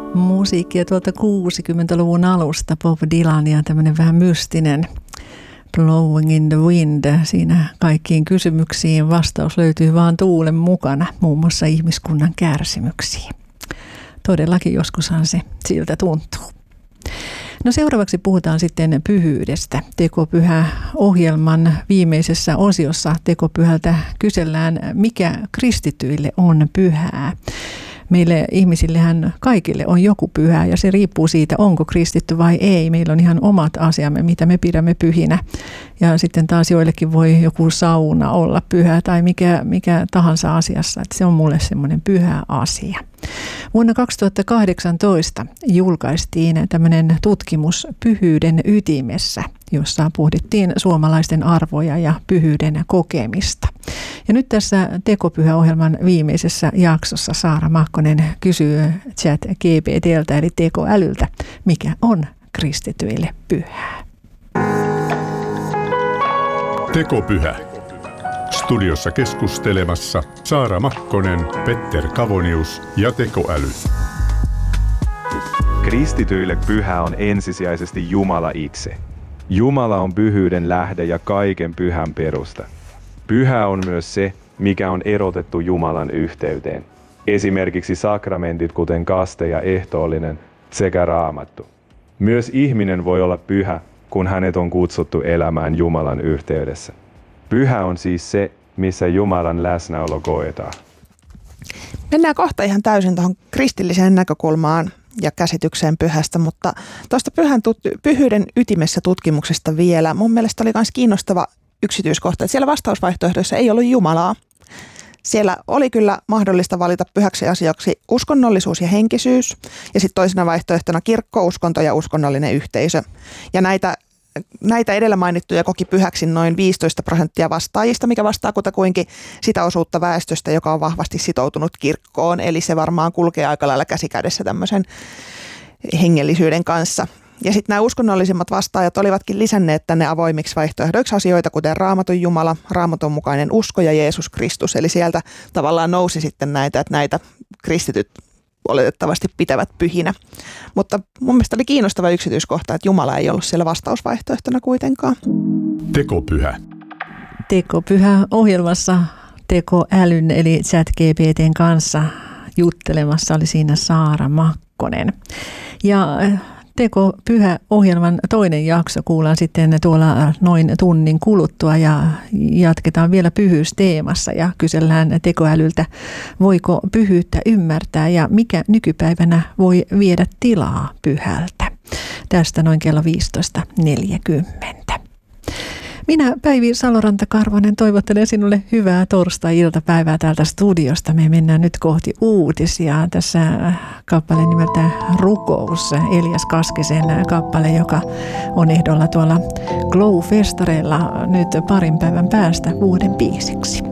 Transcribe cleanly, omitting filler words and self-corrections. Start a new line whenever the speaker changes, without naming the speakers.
Musiikkia tuolta 60-luvun alusta, Bob Dylan ja tämmöinen vähän mystinen Blowing in the Wind. Siinä kaikkiin kysymyksiin vastaus löytyy vaan tuulen mukana, muun muassa ihmiskunnan kärsimyksiin. Todellakin joskushan se siltä tuntuu. No seuraavaksi puhutaan sitten pyhyydestä. Tekopyhä-ohjelman viimeisessä osiossa Tekopyhältä kysellään, mikä kristityille on pyhää. Meille ihmisillehän kaikille on joku pyhä ja se riippuu siitä, onko kristitty vai ei. Meillä on ihan omat asiamme, mitä me pidämme pyhinä. Ja sitten taas joillekin voi joku sauna olla pyhä tai mikä tahansa asiassa. Että se on mulle semmoinen pyhä asia. Vuonna 2018 julkaistiin tämmöinen tutkimus Pyhyyden ytimessä, jossa pohdittiin suomalaisten arvoja ja pyhyyden kokemista. Ja nyt tässä Tekopyhä-ohjelman viimeisessä jaksossa Saara Makkonen kysyy ChatGPT:ltä eli tekoälyltä, mikä on kristityille pyhää.
Tekopyhä. Studiossa keskustelemassa Saara Makkonen, Petter Kavonius ja tekoäly.
Kristityille pyhä on ensisijaisesti Jumala itse. Jumala on pyhyyden lähde ja kaiken pyhän perusta. Pyhä on myös se, mikä on erotettu Jumalan yhteyteen. Esimerkiksi sakramentit, kuten kaste ja ehtoollinen, sekä Raamattu. Myös ihminen voi olla pyhä, kun hänet on kutsuttu elämään Jumalan yhteydessä. Pyhä on siis se, missä Jumalan läsnäolo koetaan.
Mennään kohta ihan täysin tuohon kristilliseen näkökulmaan ja käsitykseen pyhästä, mutta tuosta pyhyyden ytimessä tutkimuksesta vielä. Mun mielestä oli myös kiinnostava yksityiskohta, että siellä vastausvaihtoehdoissa ei ollut Jumalaa. Siellä oli kyllä mahdollista valita pyhäksi asiaksi uskonnollisuus ja henkisyys ja sitten toisena vaihtoehtona kirkko, uskonto ja uskonnollinen yhteisö. Ja näitä edellä mainittuja koki pyhäksi noin 15% vastaajista, mikä vastaa kutakuinkin sitä osuutta väestöstä, joka on vahvasti sitoutunut kirkkoon. Eli se varmaan kulkee aika lailla käsikädessä tämmöisen hengellisyyden kanssa. Ja sitten nämä uskonnollisimmat vastaajat olivatkin lisänneet tänne avoimiksi vaihtoehdoiksi asioita, kuten Raamatun Jumala, Raamatun mukainen usko ja Jeesus Kristus. Eli sieltä tavallaan nousi sitten näitä, että näitä kristityt oletettavasti pitävät pyhinä. Mutta mun mielestä oli kiinnostava yksityiskohta, että Jumala ei ollut siellä vastausvaihtoehtona kuitenkaan.
Tekopyhä.
Tekopyhä-ohjelmassa tekoälyn eli ChatGPT:n kanssa juttelemassa oli siinä Saara Makkonen. Ja Tekopyhä-ohjelman toinen jakso kuullaan sitten tuolla noin tunnin kuluttua ja jatketaan vielä pyhyysteemassa ja kysellään tekoälyltä, voiko pyhyyttä ymmärtää ja mikä nykypäivänä voi viedä tilaa pyhältä. Tästä noin kello 15.40. Minä Päivi Saloranta-Karvonen toivottelen sinulle hyvää torstai-iltapäivää täältä studiosta. Me mennään nyt kohti uutisia. Tässä kappale nimeltä Rukous, Elias Kaskisen kappale, joka on ehdolla tuolla Glow-festareilla nyt parin päivän päästä vuoden biisiksi.